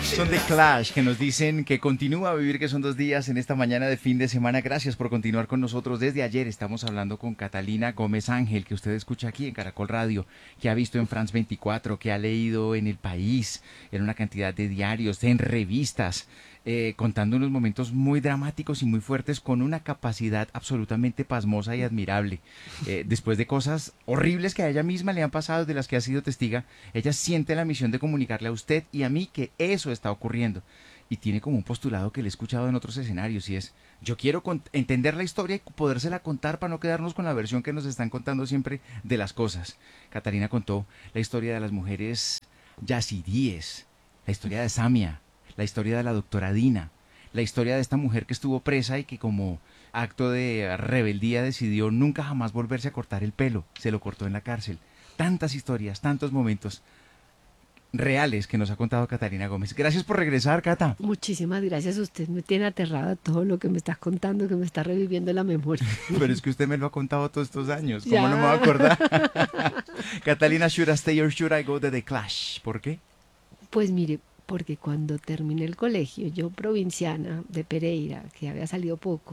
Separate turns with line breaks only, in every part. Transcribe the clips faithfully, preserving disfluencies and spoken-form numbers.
Son The Clash, que nos dicen que continúa a vivir, que son dos días en esta mañana de fin de semana. Gracias por continuar con nosotros. Desde ayer estamos hablando con Catalina Gómez Ángel, que usted escucha aquí en Caracol Radio, que ha visto en France veinticuatro, que ha leído en El País, en una cantidad de diarios, en revistas, eh, contando unos momentos muy dramáticos y muy fuertes, con una capacidad absolutamente pasmosa y admirable. Eh, después de cosas horribles que a ella misma le han pasado, de las que ha sido testiga, ella siente la misión de comunicarle a usted y a mí que eso está ocurriendo. Y tiene como un postulado que le he escuchado en otros escenarios, y es: yo quiero entender la historia y podérsela contar para no quedarnos con la versión que nos están contando siempre de las cosas. Catalina contó la historia de las mujeres yazidíes, la historia de Samia, la historia de la doctora Dina, la historia de esta mujer que estuvo presa y que, como acto de rebeldía, decidió nunca jamás volverse a cortar el pelo. Se lo cortó en la cárcel. Tantas historias, tantos momentos reales que nos ha contado Catalina Gómez. Gracias por regresar, Cata.
Muchísimas gracias. Usted me tiene aterrada todo lo que me estás contando, que me está reviviendo la memoria.
Pero es que usted me lo ha contado todos estos años. ¿Cómo
Ya.
no me va a acordar? Catalina, should I stay or should I go to The Clash? ¿Por qué?
Pues mire, porque cuando terminé el colegio, yo provinciana de Pereira, que había salido poco,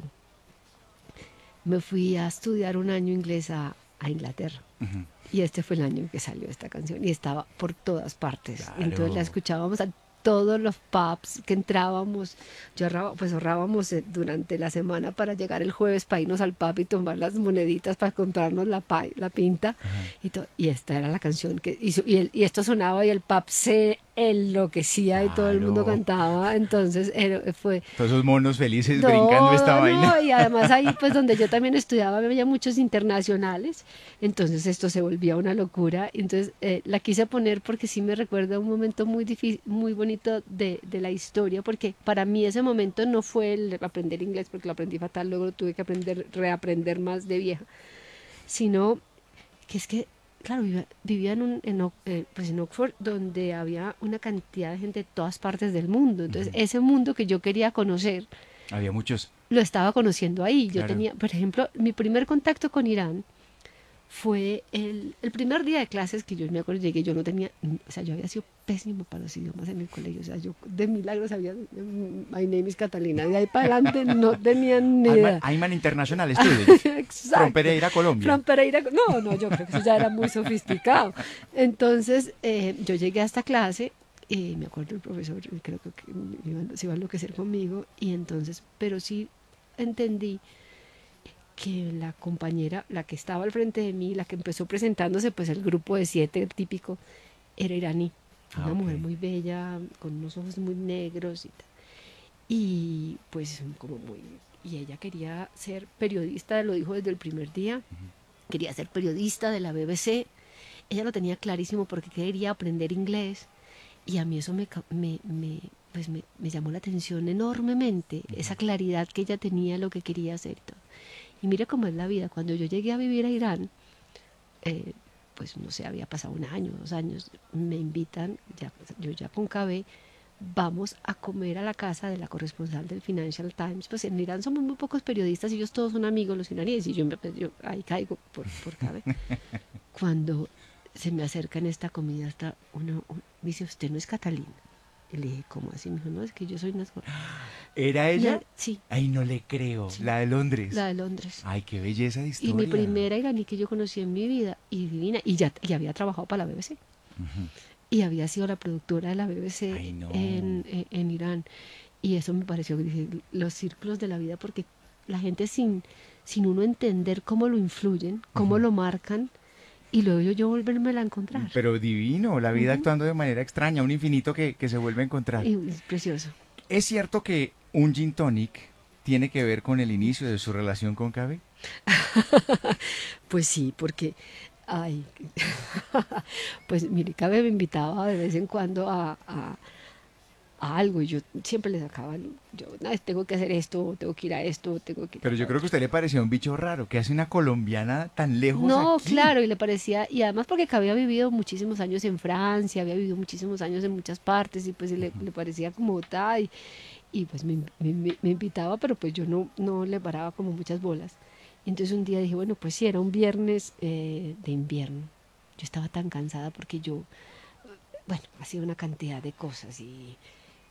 me fui a estudiar un año inglés a, a Inglaterra. Uh-huh. Y este fue el año en que salió esta canción y estaba por todas partes.
Claro.
Entonces la escuchábamos a todos los pubs que entrábamos. Yo ahorraba, pues ahorrábamos durante la semana para llegar el jueves para irnos al pub y tomar las moneditas para comprarnos la, pa, la pinta. Uh-huh. y, to, y esta era la canción que hizo. Y, el, y esto sonaba y el pub se enloquecía, claro, y todo el mundo cantaba. Entonces era, fue...
Todos esos monos felices no, brincando esta
no,
vaina.
Y además ahí, pues donde yo también estudiaba, había muchos internacionales. Entonces esto se volvía una locura. Entonces eh, la quise poner porque sí me recuerda un momento muy difícil, muy bonito de, de la historia, porque para mí ese momento no fue el aprender inglés, porque lo aprendí fatal, luego tuve que aprender, reaprender más de vieja, sino que es que, claro, vivía, vivía en, un, en, eh, pues en Oxford, donde había una cantidad de gente de todas partes del mundo. Entonces uh-huh. ese mundo que yo quería conocer,
había muchos,
lo estaba conociendo ahí. Yo
claro.
tenía, por ejemplo, mi primer contacto con Irán fue el, el primer día de clases que yo me acuerdo, llegué, yo no tenía, o sea, yo había sido pésimo para los idiomas en el colegio, o sea, yo de milagro sabía, my name is Catalina, de ahí para adelante no tenía ni idea.
Ayman International Students,
exacto.
From Pereira, Colombia.
From Pereira, no, no, yo creo que eso ya era muy sofisticado. Entonces, eh, yo llegué a esta clase, y me acuerdo el profesor, creo que iba, se iba a enloquecer conmigo, y entonces, pero sí entendí que la compañera, la que estaba al frente de mí, la que empezó presentándose, pues el grupo de siete, el típico, era iraní. Una ah, okay. mujer muy bella, con unos ojos muy negros y tal. Y pues como muy... Y ella quería ser periodista, lo dijo desde el primer día, uh-huh. quería ser periodista de la B B C. Ella lo tenía clarísimo porque quería aprender inglés. Y a mí eso me, me, me, pues me, me llamó la atención enormemente, uh-huh. esa claridad que ella tenía, lo que quería hacer y todo. Y mire cómo es la vida. Cuando yo llegué a vivir a Irán, eh, pues no sé, había pasado un año, dos años, me invitan, ya, yo ya con K B, vamos a comer a la casa de la corresponsal del Financial Times. Pues en Irán somos muy pocos periodistas y ellos todos son amigos, los iraníes, y yo, pues, yo ahí caigo por, por K B. Cuando se me acerca en esta comida, hasta uno, uno me dice, ¿usted no es Catalina? Y le dije, ¿cómo así? Me dijo, no, es que yo soy una...
¿Era ella?
Ya, sí.
Ay, no le creo. Sí. La de Londres.
La de Londres.
Ay, qué belleza de historia.
Y mi primera iraní que yo conocí en mi vida, y divina, y ya y había trabajado para la B B C. Uh-huh. Y había sido la productora de la B B C Ay, no. en, en, en Irán. Y eso me pareció, dije, los círculos de la vida, porque la gente sin, sin uno entender cómo lo influyen, cómo uh-huh. lo marcan, y luego yo, yo volverme a encontrar.
Pero divino, la vida uh-huh. actuando de manera extraña, un infinito que, que se vuelve a encontrar.
Y es precioso.
¿Es cierto que un gin tonic tiene que ver con el inicio de su relación con K B?
Pues sí, porque, ay, pues mire, K B me invitaba de vez en cuando a, a, a algo y yo siempre le sacaba, yo no, tengo que hacer esto, tengo que ir a esto, tengo que ir
Pero yo creo que a usted le parecía un bicho raro, que hace una colombiana tan lejos
No,
aquí.
claro, y le parecía, y además porque había vivido muchísimos años en Francia, había vivido muchísimos años en muchas partes, y pues le, uh-huh. le parecía como tal, y, y pues me, me, me invitaba, pero pues yo no, no le paraba como muchas bolas. Entonces un día dije, bueno, pues sí, era un viernes eh, de invierno. Yo estaba tan cansada porque yo, bueno, hacía una cantidad de cosas y,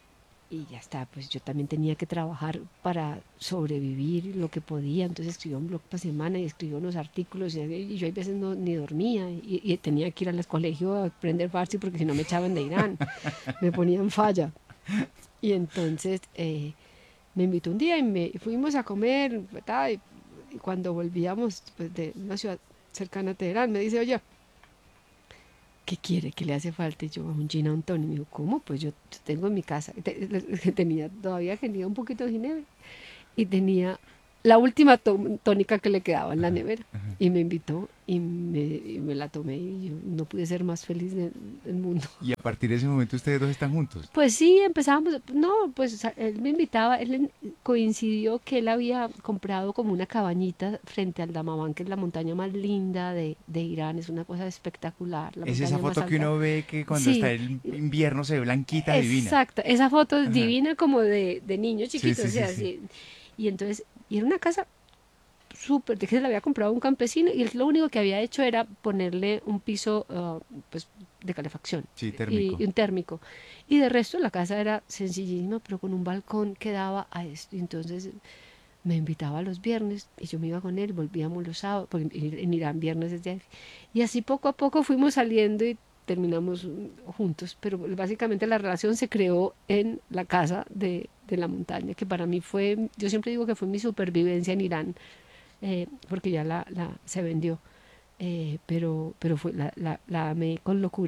y ya está, pues yo también tenía que trabajar para sobrevivir lo que podía, entonces escribía un blog por semana y escribía unos artículos y, y yo a veces no, ni dormía y, y tenía que ir al colegio a aprender farsi porque si no me echaban de Irán, me ponían falla. Y entonces eh, me invitó un día y me fuimos a comer, ¿verdad? Y, y cuando volvíamos pues, de una ciudad cercana a Teherán, me dice, oye, ¿qué quiere? ¿Qué le hace falta? Y yo, un gin and tonic. Y me dijo, ¿cómo? Pues yo tengo en mi casa, te- tenía, todavía tenía un poquito de ginebra y tenía la última to- tónica que le quedaba en la nevera. Y me invitó y me, y me la tomé y yo no pude ser más feliz del, del mundo.
Y a partir de ese momento ustedes dos están juntos.
Pues sí, empezábamos, no, pues él me invitaba, él en- coincidió que él había comprado como una cabañita frente al Damavand, que es la montaña más linda de, de Irán, es una cosa espectacular, la
Es esa
montaña más
foto que
alta.
uno ve que cuando está
Sí,
el invierno se ve blanquita, divina.
exacto, esa foto es
Ajá.
divina como de, de niño
Sí,
chiquito, o
sí, sí,
sea,
sí.
sí. Y entonces, y era una casa súper, de que se la había comprado un campesino y él lo único que había hecho era ponerle un piso ah, pues, de calefacción
Sí,
y,
térmico.
y un térmico. Y de resto la casa era sencillísima, pero con un balcón que daba a esto. Y entonces me invitaba los viernes y yo me iba con él, volvíamos los sábados, porque en en Irán viernes es de... Y así poco a poco fuimos saliendo y terminamos mm, juntos, pero básicamente la relación se creó en la casa de, de la montaña, que para mí fue, yo siempre digo que fue mi supervivencia en Irán, eh, porque ya la, la se vendió, eh, pero, pero fue, la, la, la amé con locura.